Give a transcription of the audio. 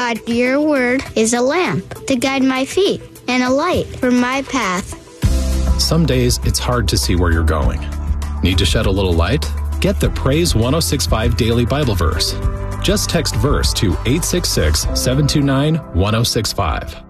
God, your word is a lamp to guide my feet and a light for my path. Some days it's hard to see where you're going. Need to shed a little light? Get the Praise 1065 Daily Bible Verse. Just text verse to 866-729-1065.